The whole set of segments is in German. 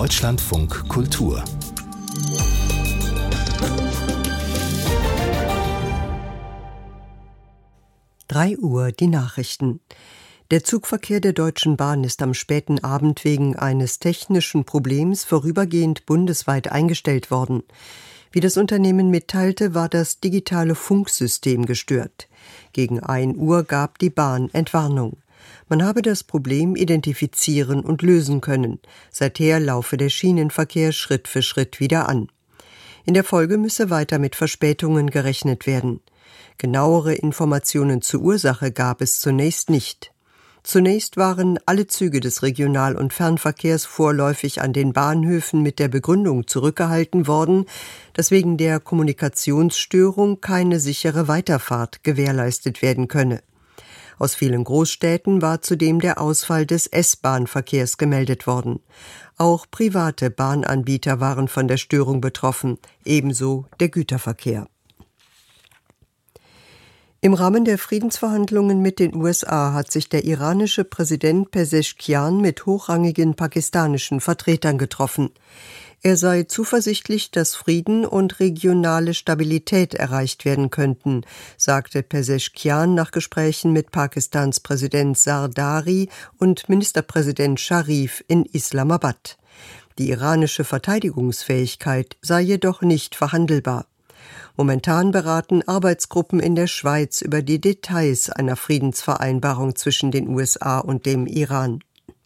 Deutschlandfunk Kultur 3 Uhr die Nachrichten. Der Zugverkehr der Deutschen Bahn ist am späten Abend wegen eines technischen Problems vorübergehend bundesweit eingestellt worden. Wie das Unternehmen mitteilte, war das digitale Funksystem gestört. Gegen 1 Uhr gab die Bahn Entwarnung. Man habe das Problem identifizieren und lösen können. Seither laufe der Schienenverkehr Schritt für Schritt wieder an. In der Folge müsse weiter mit Verspätungen gerechnet werden. Genauere Informationen zur Ursache gab es zunächst nicht. Zunächst waren alle Züge des Regional- und Fernverkehrs vorläufig an den Bahnhöfen mit der Begründung zurückgehalten worden, dass wegen der Kommunikationsstörung keine sichere Weiterfahrt gewährleistet werden könne. Aus vielen Großstädten war zudem der Ausfall des S-Bahn-Verkehrs gemeldet worden. Auch private Bahnanbieter waren von der Störung betroffen, ebenso der Güterverkehr. Im Rahmen der Friedensverhandlungen mit den USA hat sich der iranische Präsident Pezeshkian mit hochrangigen pakistanischen Vertretern getroffen. Er sei zuversichtlich, dass Frieden und regionale Stabilität erreicht werden könnten, sagte Pezeshkian nach Gesprächen mit Pakistans Präsident Zardari und Ministerpräsident Sharif in Islamabad. Die iranische Verteidigungsfähigkeit sei jedoch nicht verhandelbar. Momentan beraten Arbeitsgruppen in der Schweiz über die Details einer Friedensvereinbarung zwischen den USA und dem Iran.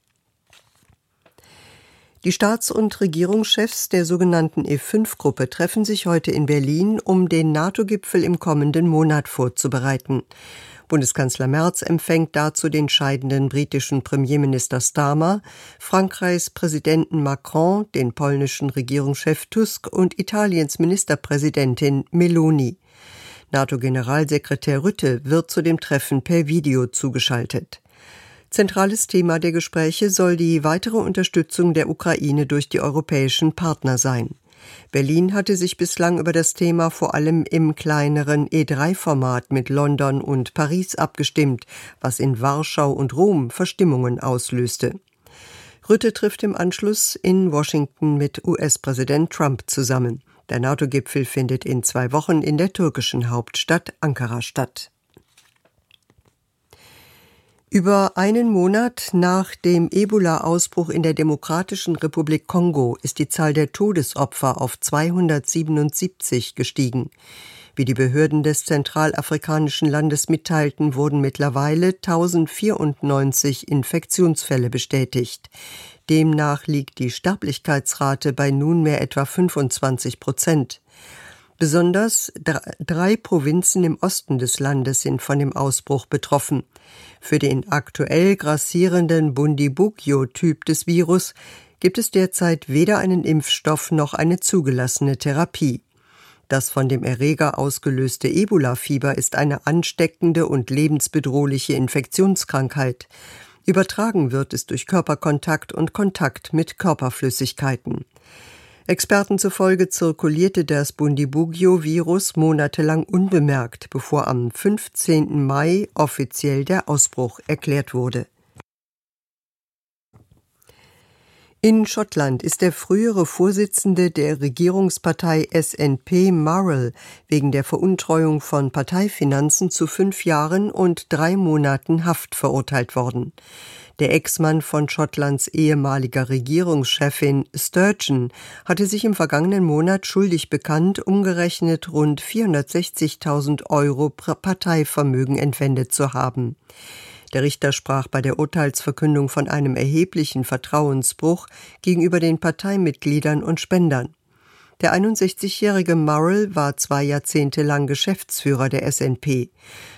Die Staats- und Regierungschefs der sogenannten E5-Gruppe treffen sich heute in Berlin, um den NATO-Gipfel im kommenden Monat vorzubereiten. Bundeskanzler Merz empfängt dazu den scheidenden britischen Premierminister Starmer, Frankreichs Präsidenten Macron, den polnischen Regierungschef Tusk und Italiens Ministerpräsidentin Meloni. NATO-Generalsekretär Rutte wird zu dem Treffen per Video zugeschaltet. Zentrales Thema der Gespräche soll die weitere Unterstützung der Ukraine durch die europäischen Partner sein. Berlin hatte sich bislang über das Thema vor allem im kleineren E3-Format mit London und Paris abgestimmt, was in Warschau und Rom Verstimmungen auslöste. Rutte trifft im Anschluss in Washington mit US-Präsident Trump zusammen. Der NATO-Gipfel findet in 2 Wochen in der türkischen Hauptstadt Ankara statt. Über einen Monat nach dem Ebola-Ausbruch in der Demokratischen Republik Kongo ist die Zahl der Todesopfer auf 277 gestiegen. Wie die Behörden des zentralafrikanischen Landes mitteilten, wurden mittlerweile 1094 Infektionsfälle bestätigt. Demnach liegt die Sterblichkeitsrate bei nunmehr etwa 25%. Besonders 3 Provinzen im Osten des Landes sind von dem Ausbruch betroffen. Für den aktuell grassierenden Bundibugyo-Typ des Virus gibt es derzeit weder einen Impfstoff noch eine zugelassene Therapie. Das von dem Erreger ausgelöste Ebola-Fieber ist eine ansteckende und lebensbedrohliche Infektionskrankheit. Übertragen wird es durch Körperkontakt und Kontakt mit Körperflüssigkeiten. Experten zufolge zirkulierte das Bundibugyo-Virus monatelang unbemerkt, bevor am 15. Mai offiziell der Ausbruch erklärt wurde. In Schottland ist der frühere Vorsitzende der Regierungspartei SNP Murrell wegen der Veruntreuung von Parteifinanzen zu 5 Jahren und 3 Monaten Haft verurteilt worden. Der Ex-Mann von Schottlands ehemaliger Regierungschefin Sturgeon hatte sich im vergangenen Monat schuldig bekannt, umgerechnet rund 460.000 € Parteivermögen entwendet zu haben. Der Richter sprach bei der Urteilsverkündung von einem erheblichen Vertrauensbruch gegenüber den Parteimitgliedern und Spendern. Der 61-jährige Murrell war 2 Jahrzehnte lang Geschäftsführer der SNP.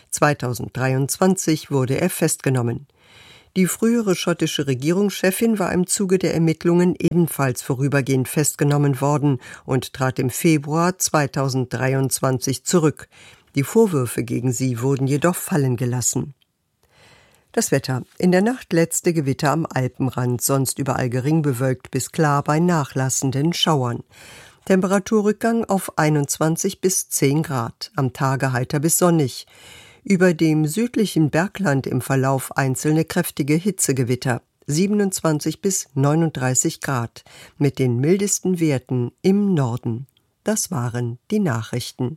2023 wurde er festgenommen. Die frühere schottische Regierungschefin war im Zuge der Ermittlungen ebenfalls vorübergehend festgenommen worden und trat im Februar 2023 zurück. Die Vorwürfe gegen sie wurden jedoch fallen gelassen. Das Wetter. In der Nacht letzte Gewitter am Alpenrand, sonst überall gering bewölkt bis klar bei nachlassenden Schauern. Temperaturrückgang auf 21 bis 10 Grad, am Tage heiter bis sonnig. Über dem südlichen Bergland im Verlauf einzelne kräftige Hitzegewitter. 27 bis 39 Grad, mit den mildesten Werten im Norden. Das waren die Nachrichten.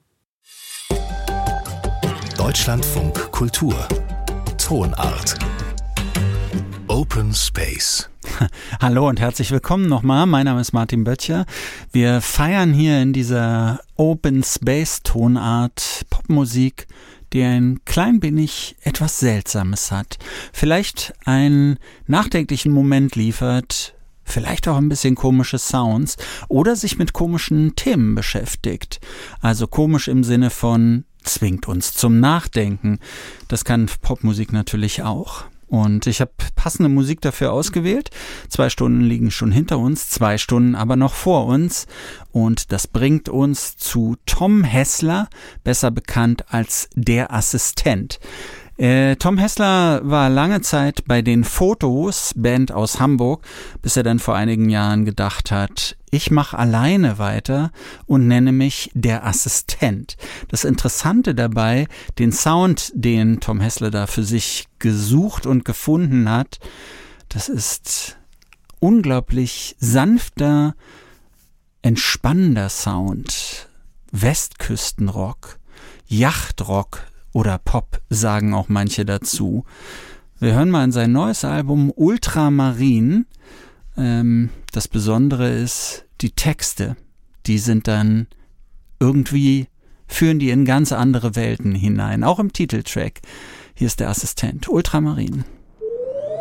Deutschlandfunk Kultur Tonart Open Space. Hallo und herzlich willkommen nochmal. Mein Name ist Martin Böttcher. Wir feiern hier in dieser Open Space Tonart Popmusik, die ein klein wenig etwas Seltsames hat. Vielleicht einen nachdenklichen Moment liefert, vielleicht auch ein bisschen komische Sounds oder sich mit komischen Themen beschäftigt. Also komisch im Sinne von zwingt uns zum Nachdenken. Das kann Popmusik natürlich auch. Und ich habe passende Musik dafür ausgewählt. 2 Stunden liegen schon hinter uns, 2 Stunden aber noch vor uns. Und das bringt uns zu Tom Hessler, besser bekannt als Der Assistent. Tom Hessler war lange Zeit bei den Fotos, Band aus Hamburg, bis er dann vor einigen Jahren gedacht hat, ich mache alleine weiter und nenne mich Der Assistent. Das Interessante dabei, den Sound, den Tom Hessler da für sich gesucht und gefunden hat, das ist unglaublich sanfter, entspannender Sound, Westküstenrock, Yachtrock, oder Pop, sagen auch manche dazu. Wir hören mal in sein neues Album Ultramarin. Das Besondere ist, die Texte, die sind dann irgendwie, führen die in ganz andere Welten hinein. Auch im Titeltrack. Hier ist Der Assistent, Ultramarin.